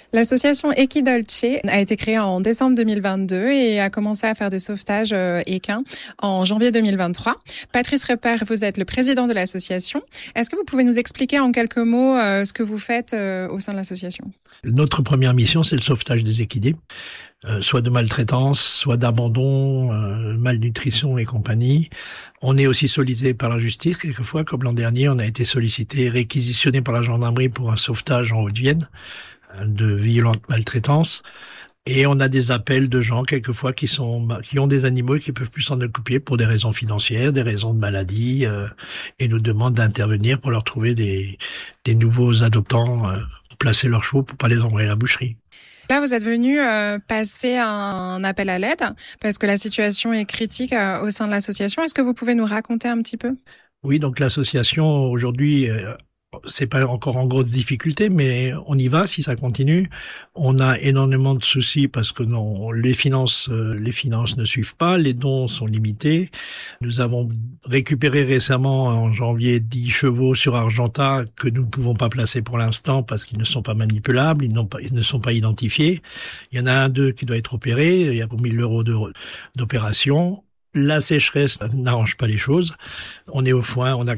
L'association Equidolce a été créée en décembre 2022 et a commencé à faire des sauvetages équins en janvier 2023. Patrice Repère, vous êtes le président de l'association. Est-ce que vous pouvez nous expliquer en quelques mots ce que vous faites au sein de l'association ? Notre première mission, c'est le sauvetage des équidés, soit de maltraitance, soit d'abandon, malnutrition et compagnie. On est aussi sollicité par la justice, quelquefois, comme l'an dernier, on a été sollicité, réquisitionné par la gendarmerie pour un sauvetage en Haute-Vienne de violente maltraitance. Et on a des appels de gens, quelquefois, qui ont des animaux et qui peuvent plus s'en occuper pour des raisons financières, des raisons de maladie, et nous demandent d'intervenir pour leur trouver des nouveaux adoptants, pour placer leurs chevaux pour pas les envoyer à la boucherie. Là, vous êtes venu passer un appel à l'aide parce que la situation est critique au sein de l'association. Est-ce que vous pouvez nous raconter un petit peu ? Oui, donc l'association aujourd'hui, c'est pas encore en grosse difficulté, mais on y va si ça continue. On a énormément de soucis parce que les finances ne suivent pas, les dons sont limités. Nous avons récupéré récemment en janvier 10 chevaux sur Argentat que nous ne pouvons pas placer pour l'instant parce qu'ils ne sont pas manipulables, ils ne sont pas identifiés. Il y en a un d'eux qui doit être opéré, il y a pour 1 000 € d'opération. La sécheresse n'arrange pas les choses. On est au foin, on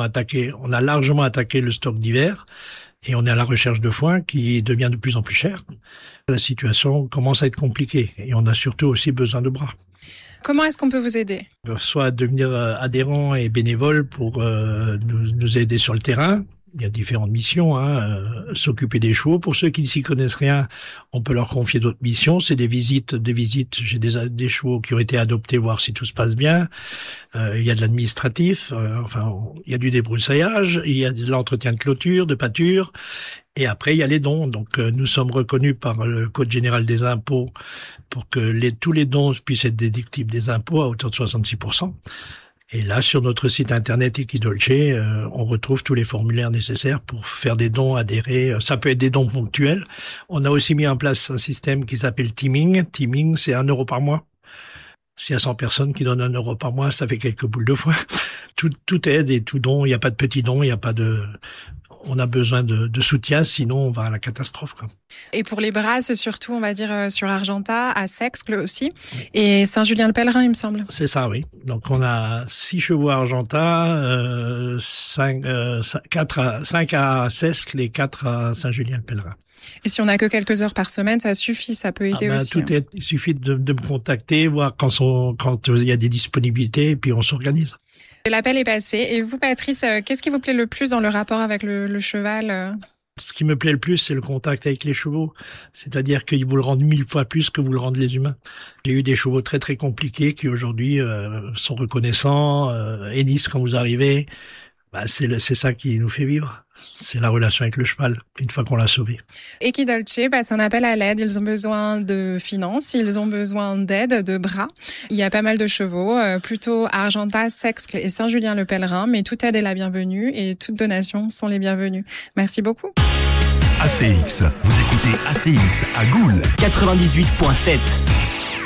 a largement attaqué le stock d'hiver et on est à la recherche de foin qui devient de plus en plus cher. La situation commence à être compliquée et on a surtout aussi besoin de bras. Comment est-ce qu'on peut vous aider ? Soit devenir adhérent et bénévole pour nous aider sur le terrain. Il y a différentes missions, s'occuper des chevaux. Pour ceux qui ne s'y connaissent rien, on peut leur confier d'autres missions. C'est des visites. J'ai des chevaux qui ont été adoptés, voir si tout se passe bien. Il y a de l'administratif. Il y a du débroussaillage. Il y a de l'entretien de clôture, de pâture. Et après, il y a les dons. Donc, nous sommes reconnus par le Code général des impôts pour que tous les dons puissent être déductibles des impôts à hauteur de 66%. Et là, sur notre site internet Equidolce, on retrouve tous les formulaires nécessaires pour faire des dons, adhérer. Ça peut être des dons ponctuels. On a aussi mis en place un système qui s'appelle Teaming. Teaming, c'est 1 € par mois. S'il y a 100 personnes qui donnent 1 € par mois, ça fait quelques boules de foin. Tout aide et tout don. Il n'y a pas de petits dons, on a besoin de soutien, sinon on va à la catastrophe, quoi. Et pour les bras, c'est surtout, on va dire, sur Argentat, à Sexcle aussi, et Saint-Julien-le-Pèlerin, il me semble. C'est ça, oui. Donc on a 6 chevaux à Argentat, 5 à Sexcle et 4 à Saint-Julien-le-Pèlerin. Et si on n'a que quelques heures par semaine, ça suffit, ça peut aider aussi. Il suffit de me contacter, voir quand il y a des disponibilités, et puis on s'organise. L'appel est passé. Et vous, Patrice, qu'est-ce qui vous plaît le plus dans le rapport avec le cheval ? Ce qui me plaît le plus, c'est le contact avec les chevaux. C'est-à-dire qu'ils vous le rendent 1000 fois plus que vous le rendent les humains. J'ai eu des chevaux très très compliqués qui aujourd'hui sont reconnaissants, hennissent quand vous arrivez. C'est ça qui nous fait vivre. C'est la relation avec le cheval, une fois qu'on l'a sauvé. Equidolce, c'est un appel à l'aide. Ils ont besoin de finances, ils ont besoin d'aide, de bras. Il y a pas mal de chevaux, plutôt Argentat, Sexcle et Saint-Julien-le-Pèlerin, mais toute aide est la bienvenue et toutes donations sont les bienvenues. Merci beaucoup. ACX, vous écoutez ACX à Goules 98.7.